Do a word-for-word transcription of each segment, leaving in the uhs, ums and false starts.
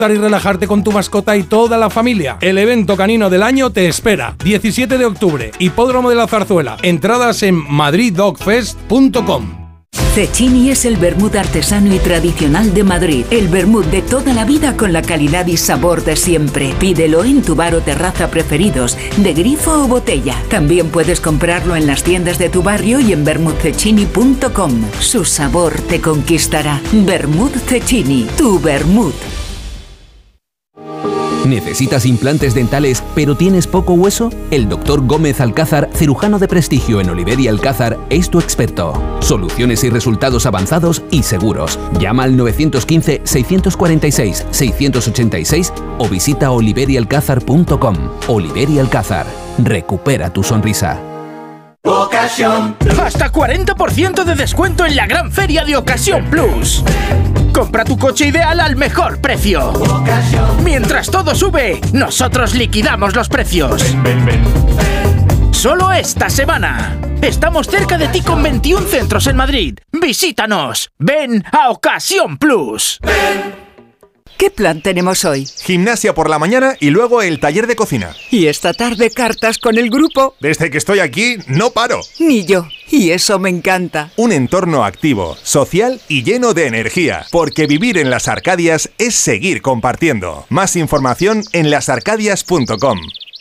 y relajarte con tu mascota y toda la familia. El evento canino del año te espera. diecisiete de octubre, Hipódromo de la Zarzuela. Entradas en madrid dog fest punto com. Cecchini es el vermut artesano y tradicional de Madrid. El vermut de toda la vida con la calidad y sabor de siempre. Pídelo en tu bar o terraza preferidos, de grifo o botella. También puedes comprarlo en las tiendas de tu barrio y en vermut cecchini punto com. Su sabor te conquistará. Vermut Cecchini, tu vermut. ¿Necesitas implantes dentales pero tienes poco hueso? El doctor Gómez Alcázar, cirujano de prestigio en Oliver y Alcázar, es tu experto. Soluciones y resultados avanzados y seguros. Llama al nueve uno cinco, seis cuatro seis, seis ocho seis o visita oliver y alcázar punto com. Oliver y Alcázar. Recupera tu sonrisa. Ocasión. Hasta cuarenta por ciento de descuento en la gran feria de Ocasión Plus. Compra tu coche ideal al mejor precio. Ocasión. Mientras todo sube, nosotros liquidamos los precios. Ven, ven, ven. Solo esta semana. Estamos cerca de ti con veintiún centros en Madrid. Visítanos. Ven a Ocasión Plus. Ven. ¿Qué plan tenemos hoy? Gimnasia por la mañana y luego el taller de cocina. Y esta tarde cartas con el grupo. Desde que estoy aquí no paro. Ni yo. Y eso me encanta. Un entorno activo, social y lleno de energía. Porque vivir en las Arcadias es seguir compartiendo. Más información en las arcadias punto com.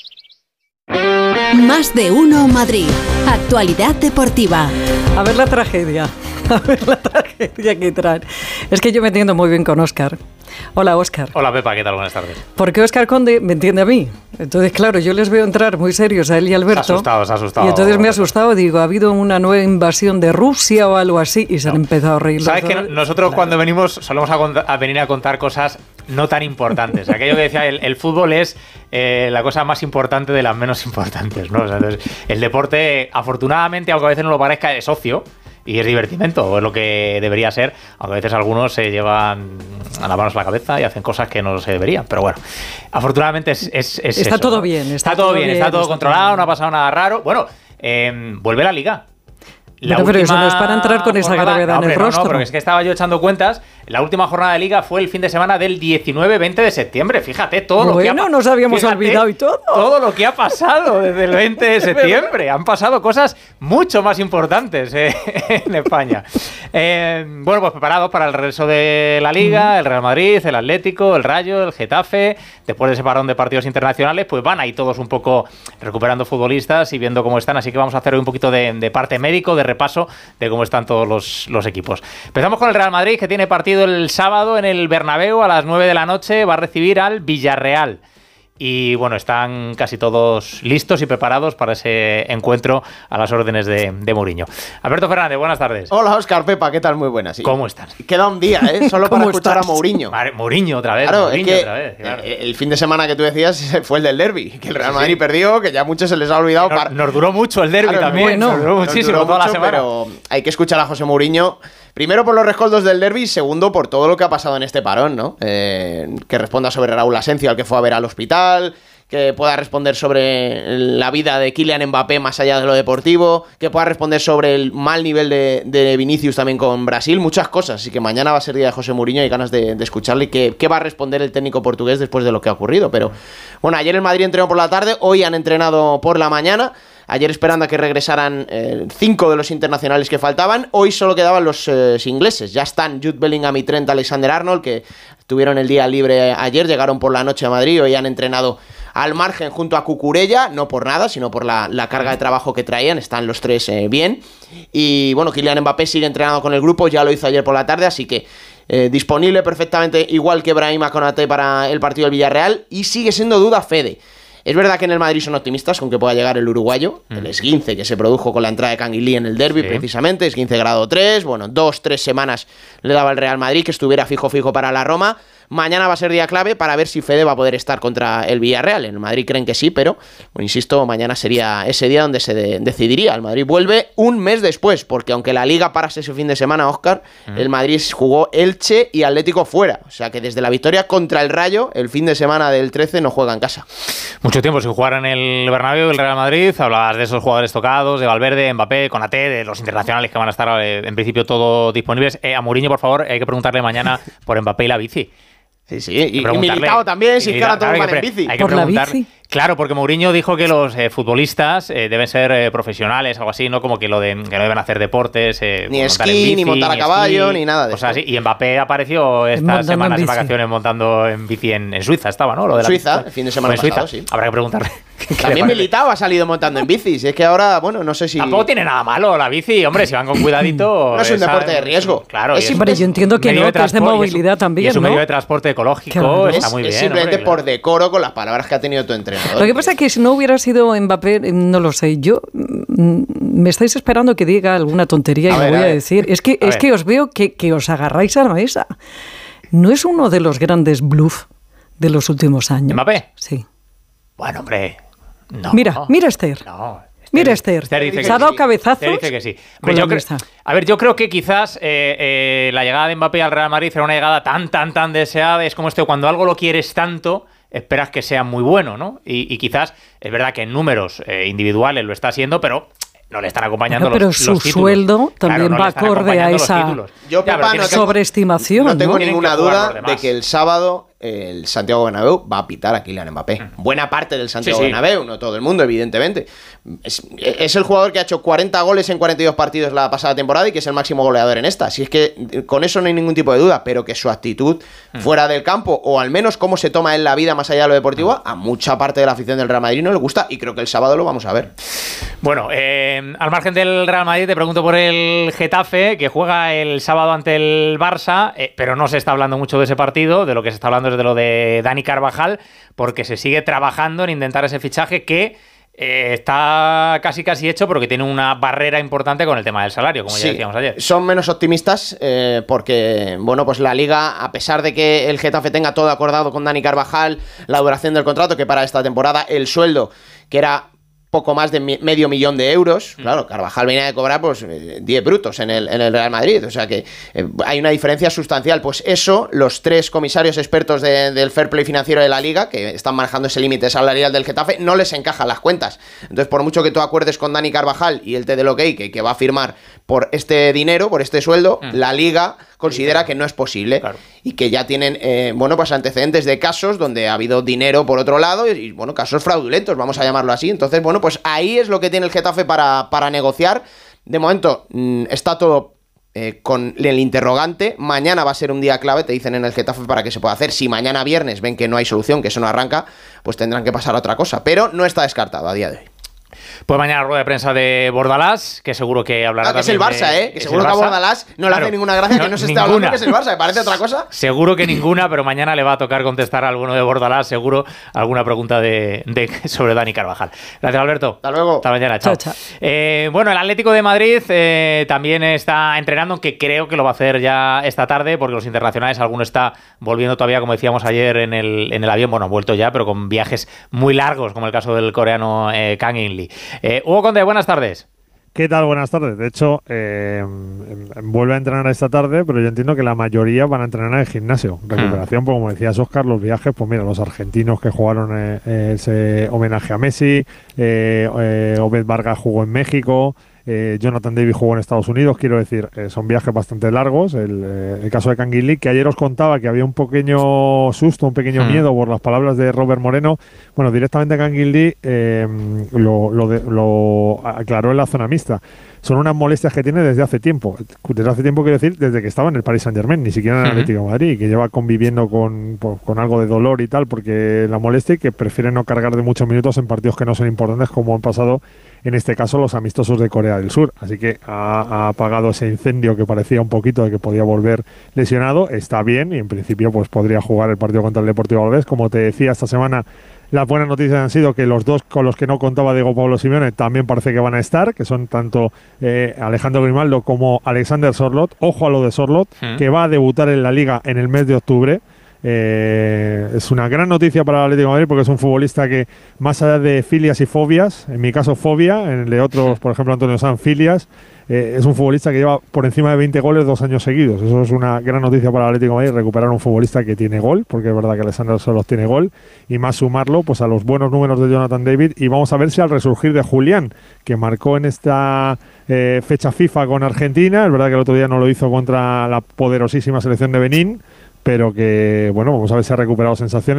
Más de uno Madrid. Actualidad deportiva. A ver la tragedia. A ver la tragedia que traen. Es que yo me entiendo muy bien con Óscar. Hola, Óscar. Hola, Pepa, ¿qué tal? Buenas tardes. Porque Óscar Conde me entiende a mí. Entonces, claro, yo les veo entrar muy serios a él y a Alberto. Se ha asustado, se ha asustado. Y entonces me ha asustado, digo, ha habido una nueva invasión de Rusia o algo así y se no. han empezado a reír. ¿Sabes que nosotros claro. cuando venimos solemos a, contar, a venir a contar cosas no tan importantes? Aquello que decía, el, el fútbol es eh, la cosa más importante de las menos importantes, ¿no? O sea, entonces, el deporte, afortunadamente, aunque a veces no lo parezca, es ocio. Y es divertimento, es lo que debería ser, aunque a veces algunos se llevan a las manos a la cabeza y hacen cosas que no se deberían. Pero bueno, afortunadamente es, es, es está eso, todo ¿no? bien. Está, está todo bien, está todo está controlado, todo no ha pasado nada raro. Bueno, eh, vuelve la Liga. La bueno, pero eso no es para entrar con esa jornada, gravedad no, en el no, rostro. No, pero es que estaba yo echando cuentas. La última jornada de Liga fue el fin de semana del diecinueve veinte de septiembre. Fíjate todo bueno, lo que ha pasado. Bueno, nos habíamos fíjate, olvidado y todo. Todo lo que ha pasado desde el veinte de septiembre. Han pasado cosas mucho más importantes eh, en España. Eh, bueno, pues preparados para el regreso de la Liga, el Real Madrid, el Atlético, el Rayo, el Getafe. Después de ese parón de partidos internacionales, pues van ahí todos un poco recuperando futbolistas y viendo cómo están. Así que vamos a hacer hoy un poquito de, de parte médico, de repaso de cómo están todos los, los equipos. Empezamos con el Real Madrid, que tiene partido el sábado en el Bernabéu a las nueve de la noche. Va a recibir al Villarreal. Y bueno, están casi todos listos y preparados para ese encuentro a las órdenes de, de Mourinho. Alberto Fernández, buenas tardes. Hola, Óscar, Pepa, ¿qué tal? Muy buenas. Sí. ¿Cómo están? Queda un día, ¿eh? Solo para escuchar estás? a Mourinho. Madre, Mourinho otra vez. Claro, Mourinho es que otra vez, claro. El fin de semana que tú decías fue el del derbi, que el Real Madrid sí, sí. perdió, que ya muchos se les ha olvidado. Nos, para... nos duró mucho el derbi claro, también. Bueno, nos duró muchísimo nos duró toda mucho, la semana. Pero hay que escuchar a José Mourinho. Primero por los rescoldos del derbi, segundo por todo lo que ha pasado en este parón, ¿no? Eh, que responda sobre Raúl Asencio, al que fue a ver al hospital, que pueda responder sobre la vida de Kylian Mbappé más allá de lo deportivo, que pueda responder sobre el mal nivel de, de Vinicius también con Brasil, muchas cosas. Así que mañana va a ser día de José Mourinho y ganas de, de escucharle qué, qué va a responder el técnico portugués después de lo que ha ocurrido. Pero bueno, ayer el Madrid entrenó por la tarde, hoy han entrenado por la mañana. Ayer esperando a que regresaran eh, cinco de los internacionales que faltaban. Hoy solo quedaban los eh, ingleses. Ya están Jude Bellingham y Trent Alexander-Arnold, que tuvieron el día libre ayer, llegaron por la noche a Madrid. Hoy han entrenado al margen junto a Cucurella, no por nada, sino por la, la carga de trabajo que traían. Están los tres eh, bien. Y bueno, Kylian Mbappé sigue entrenando con el grupo, ya lo hizo ayer por la tarde, así que eh, disponible perfectamente, igual que Brahima Konaté para el partido del Villarreal. Y sigue siendo duda Fede. Es verdad que en el Madrid son optimistas con que pueda llegar el uruguayo, mm. el esguince que se produjo con la entrada de Canguilí en el derbi, sí. precisamente, esguince grado tres, bueno, dos, tres semanas le daba el Real Madrid que estuviera fijo fijo para la Roma. Mañana va a ser día clave para ver si Fede va a poder estar contra el Villarreal. En el Madrid creen que sí, pero, bueno, insisto, mañana sería ese día donde se de- decidiría. El Madrid vuelve un mes después, porque aunque la Liga parase ese fin de semana, Óscar, uh-huh. el Madrid jugó Elche y Atlético fuera. O sea que desde la victoria contra el Rayo, el fin de semana del trece no juega en casa. Mucho tiempo sin jugar en el Bernabéu, el Real Madrid. Hablabas de esos jugadores tocados, de Valverde, Mbappé, Konaté, de los internacionales que van a estar, eh, en principio, todos disponibles. Eh, a Mourinho, por favor, hay que preguntarle mañana por Mbappé y la bici. Sí, sí, y, y Militao también, si es que ahora todos van en bici. Hay que ¿Por la preguntar, bici? Claro, porque Mourinho dijo que los eh, futbolistas eh, deben ser eh, profesionales, algo así, no como que lo de que no deben hacer deportes, eh, ni montar esquí, en bici, ni montar a caballo, esquí, ni nada de o sea, eso. sí. Y Mbappé apareció estas semanas de vacaciones montando en bici en, en Suiza, estaba, ¿no? Lo de la Suiza, bici. el fin de semana Pues pasado, Suiza. sí. Habrá que preguntarle. También Militao ha salido montando en bici. Si es que ahora, bueno, no sé si... Tampoco tiene nada malo la bici, hombre, si van con cuidadito... No es un esa- deporte de riesgo. Claro. Es y Hombre, yo entiendo que medio no, que es de transporte, movilidad y es un- también, y es un ¿no? medio de transporte ecológico, Claro. está es, muy es bien. simplemente hombre, por claro. decoro con las palabras que ha tenido tu entrenador. Lo que pasa es que si no hubiera sido Mbappé, eh, no lo sé. Yo mm, me estáis esperando que diga alguna tontería A y ver, lo voy a a ver. decir. Es que, A es ver. que os veo que, que os agarráis a la mesa. ¿No es uno de los grandes bluff de los últimos años? ¿Mbappé? Sí. Bueno, hombre. No. Mira, mira Esther. No. Mira Esther. Esther dice Se que ha dado sí. cabezazos. Esther dice que sí. con Hombre, la yo creo- lista. a ver, yo creo que quizás eh, eh, la llegada de Mbappé al Real Madrid era una llegada tan, tan, tan deseada. Es como esto, cuando algo lo quieres tanto, esperas que sea muy bueno, ¿no? Y, y quizás es verdad que en números eh, individuales lo está haciendo, pero no le están acompañando Bueno, pero los, su los títulos. sueldo también Claro, no va le están acorde a acompañando los esa títulos. Yo, Ya, pero Pepa, tiene no que- tengo- sobreestimación. No tengo ¿no? Tienen ninguna que jugar los duda demás. de que el sábado el Santiago Bernabéu va a pitar a Kylian Mbappé. Buena parte del Santiago Sí, sí. Bernabéu, no todo el mundo, evidentemente. Es, es el jugador que ha hecho cuarenta goles en cuarenta y dos partidos la pasada temporada y que es el máximo goleador en esta. Así es que eh, con eso no hay ningún tipo de duda, pero que su actitud fuera del campo, o al menos cómo se toma en la vida más allá de lo deportivo, a mucha parte de la afición del Real Madrid no le gusta, y creo que el sábado lo vamos a ver. Bueno, eh, al margen del Real Madrid, te pregunto por el Getafe, que juega el sábado ante el Barça, eh, pero no se está hablando mucho de ese partido. De lo que se está hablando es de lo de Dani Carvajal, porque se sigue trabajando en intentar ese fichaje que eh, está casi casi hecho, pero que tiene una barrera importante con el tema del salario, como Sí, ya decíamos ayer. son menos optimistas eh, porque, bueno, pues la Liga, a pesar de que el Getafe tenga todo acordado con Dani Carvajal, la duración del contrato, que para esta temporada el sueldo, que era poco más de mi- medio millón de euros, claro, Carvajal venía de cobrar pues eh, diez brutos en el, en el Real Madrid, o sea que eh, hay una diferencia sustancial. Pues eso, los tres comisarios expertos de- del fair play financiero de la Liga, que están manejando ese límite salarial del Getafe, no les encajan las cuentas. Entonces, por mucho que tú acuerdes con Dani Carvajal y él te dé el ok, que, que va a firmar por este dinero, por este sueldo, Mm. la Liga considera que no es posible, Claro. y que ya tienen, eh, bueno, pues antecedentes de casos donde ha habido dinero por otro lado y, y, bueno, casos fraudulentos, vamos a llamarlo así. Entonces, bueno, pues ahí es lo que tiene el Getafe para, para negociar. De momento, mm, está todo eh, con el interrogante. Mañana va a ser un día clave, te dicen en el Getafe, para que se pueda hacer. Si mañana viernes ven que no hay solución, que eso no arranca, pues tendrán que pasar a otra cosa. Pero no está descartado a día de hoy. Pues mañana rueda de prensa de Bordalás, que seguro que hablará Ah, que es el también Barça, de- ¿eh? Que es seguro el que a Barça. Bordalás no le Claro. hace ninguna gracia que no se esté hablando ninguna. que es el Barça. ¿Me parece otra cosa? Seguro que ninguna, pero mañana le va a tocar contestar a alguno de Bordalás, seguro, alguna pregunta de, de- sobre Dani Carvajal. Gracias, Alberto. Hasta luego. Hasta mañana, chao. Chao, chao. Eh, bueno, el Atlético de Madrid eh, también está entrenando, aunque creo que lo va a hacer ya esta tarde, porque los internacionales, alguno está volviendo todavía, como decíamos ayer, en el, en el avión. Bueno, han vuelto ya, pero con viajes muy largos, como el caso del coreano eh, Kang In Lee. Eh, Hugo Conde, buenas tardes. ¿Qué tal? Buenas tardes. De hecho, eh, vuelve a entrenar esta tarde, pero yo entiendo que la mayoría van a entrenar en el gimnasio. Recuperación, pues como decías, Óscar, los viajes, pues mira, los argentinos que jugaron eh, ese homenaje a Messi, eh, eh, Obed Vargas jugó en México, eh, Jonathan David jugó en Estados Unidos, quiero decir, eh, son viajes bastante largos. El, eh, el caso de Kang In Lee, que ayer os contaba que había un pequeño susto, un pequeño Hmm. miedo por las palabras de Robert Moreno. Bueno, directamente Kang In Lee eh, lo, lo, de- lo aclaró en la zona mixta. Son unas molestias que tiene desde hace tiempo. Desde hace tiempo, quiero decir, desde que estaba en el Paris Saint-Germain, ni siquiera en el Ujú. Atlético de Madrid, que lleva conviviendo con, pues, con algo de dolor y tal, porque la molestia, y que prefiere no cargar de muchos minutos en partidos que no son importantes, como han pasado en este caso los amistosos de Corea del Sur. Así que ha, ha apagado ese incendio que parecía un poquito de que podía volver lesionado. Está bien y en principio pues podría jugar el partido contra el Deportivo Alavés. Como te decía, esta semana las buenas noticias han sido que los dos con los que no contaba Diego Pablo Simeone también parece que van a estar, que son tanto eh, Alejandro Grimaldo como Alexander Sorloth. Ojo a lo de Sorloth, Mm. que va a debutar en la Liga en el mes de octubre. Eh, es una gran noticia para el Atlético de Madrid porque es un futbolista que, más allá de filias y fobias, en mi caso fobia, en el de otros, por ejemplo Antonio Sanz, filias, eh, es un futbolista que lleva por encima de veinte goles dos años seguidos. Eso es una gran noticia para el Atlético de Madrid, recuperar un futbolista que tiene gol, porque es verdad que Alexander Sorloth tiene gol, y más sumarlo pues a los buenos números de Jonathan David. Y vamos a ver si al resurgir de Julián, que marcó en esta eh, fecha FIFA con Argentina, es verdad que el otro día no lo hizo contra la poderosísima selección de Benín, pero que, bueno, vamos a ver si ha recuperado sensaciones.